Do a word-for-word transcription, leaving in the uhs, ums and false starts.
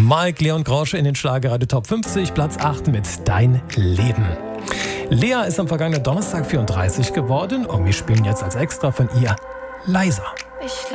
Mike Leon Grosch in den Schlagerradio Top fünfzig, Platz acht mit Dein Leben. Lea ist am vergangenen Donnerstag vierunddreißig geworden und wir spielen jetzt als Extra von ihr Leiser. Ich